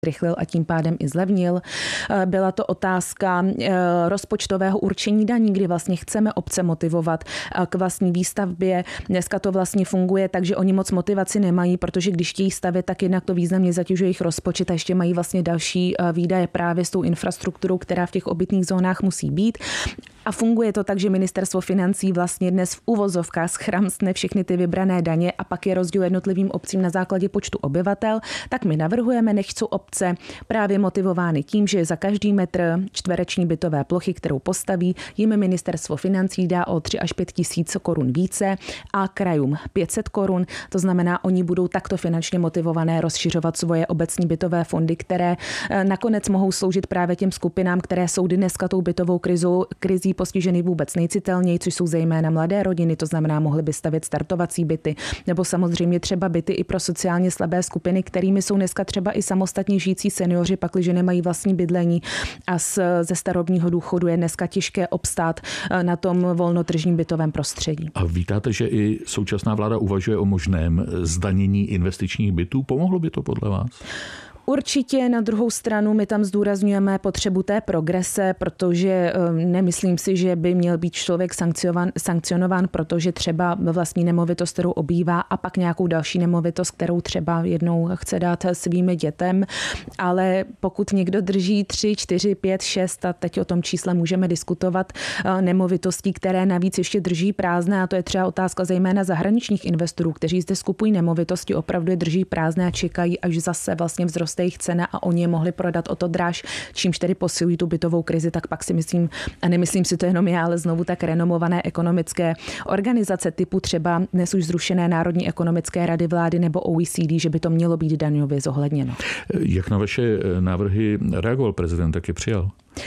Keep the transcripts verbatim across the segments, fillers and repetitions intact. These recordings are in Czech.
rychlil a tím pádem i zlevnil. Byla to otázka rozpočtového určení daní, kdy vlastně chceme obce motivovat k vlastní výstavbě. Dneska to vlastně funguje tak, že oni moc motivaci nemají, protože když chtějí stavět, tak jednak to významně zatěžuje jejich rozpočet a ještě mají vlastně další výdaje právě s tou infrastrukturou, která v těch obytných zónách musí být. A funguje to tak, že ministerstvo financí vlastně dnes v uvozovkách schramstne všechny ty vybrané daně a pak je rozděluje jednotlivým obcím na základě počtu obyvatel. Tak my navrhujeme, nech jsou obce právě motivovány tím, že za každý metr čtvereční bytové plochy, kterou postaví, jim ministerstvo financí dá o tři až pět tisíc korun více a krajům pět set korun. To znamená, oni budou takto finančně motivované rozšiřovat svoje obecní bytové fondy, které nakonec mohou sloužit právě těm skupinám, které jsou dneska tou bytovou krizou, krizí postiženy vůbec nejcitelněji, což jsou zejména mladé rodiny, to znamená, mohly by stavět startovací byty, nebo samozřejmě třeba byty i pro sociálně slabé skupiny, kterými jsou dneska třeba i samostatně žijící seniori, pakliže nemají vlastní bydlení a z, ze starobního důchodu je dneska těžké obstát na tom volnotržním bytovém prostředí. A vítáte, že i současná vláda uvažuje o možném zdanění investičních bytů? Pomohlo by to podle vás? Určitě, na druhou stranu my tam zdůrazňujeme potřebu té progrese, protože nemyslím si, že by měl být člověk sankcionován, sankcionován, protože třeba vlastní nemovitost, kterou obývá a pak nějakou další nemovitost, kterou třeba jednou chce dát svým dětem, ale pokud někdo drží tři, čtyři, pět, šest a teď o tom čísle můžeme diskutovat, nemovitostí, které navíc ještě drží prázdné, a to je třeba otázka zejména zahraničních investorů, kteří zde skupují nemovitosti, opravdu je drží prázdné a čekají, až zase vlastně vzroste jejich cena a oni je mohli prodat o to dráž, čímž tedy posilují tu bytovou krizi, tak pak si myslím, a nemyslím si to jenom já, ale znovu tak renomované ekonomické organizace typu třeba dnes už zrušené Národní ekonomické rady vlády nebo O E C D, že by to mělo být daňově zohledněno. Jak na vaše návrhy reagoval prezident, tak je přijal?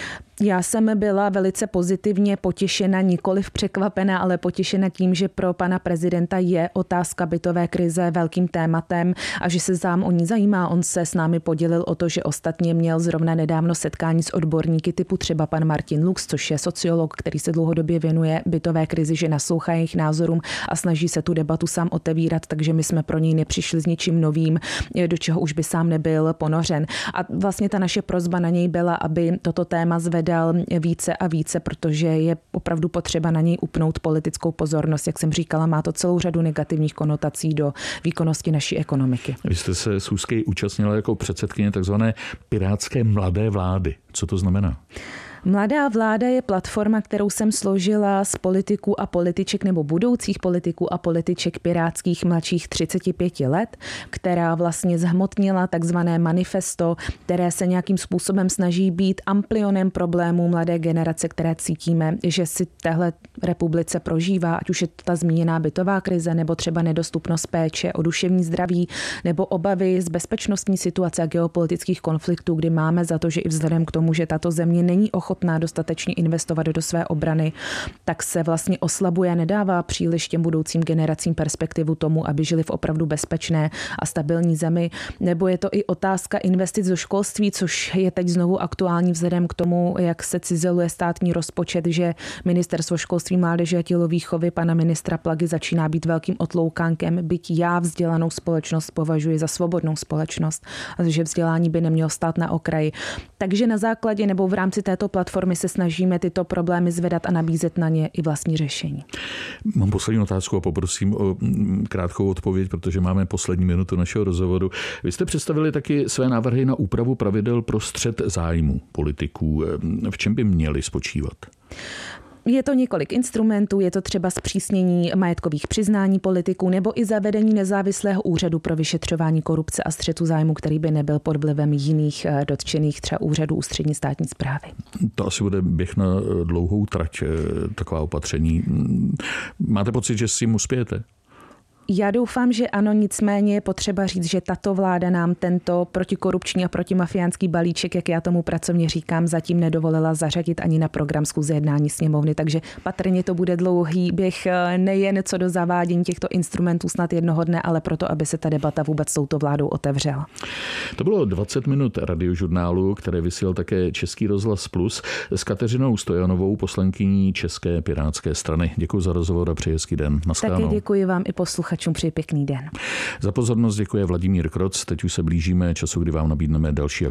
Já jsem byla velice pozitivně potěšena, nikoliv překvapena, ale potěšena tím, že pro pana prezidenta je otázka bytové krize velkým tématem a že se sám o ní zajímá. On se s námi podělil o to, že ostatně měl zrovna nedávno setkání s odborníky typu třeba pan Martin Lux, což je sociolog, který se dlouhodobě věnuje bytové krizi, že naslouchá jejich názorům a snaží se tu debatu sám otevírat, takže my jsme pro něj nepřišli s ničím novým, do čeho už by sám nebyl ponořen. A vlastně ta naše prosba na něj byla, aby toto téma zvedal více a více, protože je opravdu potřeba na něj upnout politickou pozornost. Jak jsem říkala, má to celou řadu negativních konotací do výkonnosti naší ekonomiky. Vy jste se schůzky účastnila jako předsedkyně takzvané pirátské mladé vlády. Co to znamená? Mladá vláda je platforma, kterou jsem složila z politiků a političek nebo budoucích politiků a političek pirátských mladších třicet pět let, která vlastně zhmotnila takzvané manifesto, které se nějakým způsobem snaží být amplionem problémů mladé generace, které cítíme, že si téhle republice prožívá, ať už je to ta zmíněná bytová krize, nebo třeba nedostupnost péče o duševní zdraví, nebo obavy z bezpečnostní situace a geopolitických konfliktů, kdy máme za to, že i vzhledem k tomu, že tato země není ochotná dostatečně investovat do své obrany, tak se vlastně oslabuje a nedává příliš těm budoucím generacím perspektivu tomu, aby žili v opravdu bezpečné a stabilní zemi. Nebo je to i otázka investic do školství, což je teď znovu aktuální vzhledem k tomu, jak se cizeluje státní rozpočet, že ministerstvo školství, mládeže a tělovýchovy pana ministra Plagy začíná být velkým otloukánkem, byť já vzdělanou společnost považuji za svobodnou společnost a že vzdělání by nemělo stát na okraji. Takže na základě nebo v rámci této platformy se snažíme tyto problémy zvedat a nabízet na ně i vlastní řešení. Mám poslední otázku a poprosím o krátkou odpověď, protože máme poslední minutu našeho rozhovoru. Vy jste představili taky své návrhy na úpravu pravidel pro střet zájmů politiků. V čem by měly spočívat? Je to několik instrumentů, je to třeba zpřísnění majetkových přiznání politiků nebo i zavedení nezávislého úřadu pro vyšetřování korupce a střetu zájmu, který by nebyl pod vlivem jiných dotčených třeba úřadů ústřední státní správy. To asi bude běh na dlouhou trať, taková opatření. Máte pocit, že s tím uspějete? Já doufám, že ano, nicméně je potřeba říct, že tato vláda nám tento protikorupční a protimafiánský balíček, jak já tomu pracovně říkám, zatím nedovolila zařadit ani na program schůze jednání sněmovny, takže patrně to bude dlouhý běh nejen co do zavádění těchto instrumentů snad jednoho dne, ale proto, aby se ta debata vůbec s touto vládou otevřela. To bylo dvacet minut radiožurnálu, které vysílal také Český rozhlas Plus s Kateřinou Stojanovou, poslankyní České pirátské strany. Děkuji za rozhovor a přeji hezký den. Naschledanou. Také děkuji vám i posluchačům. Přeji pěkný den. Za pozornost děkuje Vladimír Kroc. Teď už se blížíme času, kdy vám nabídneme další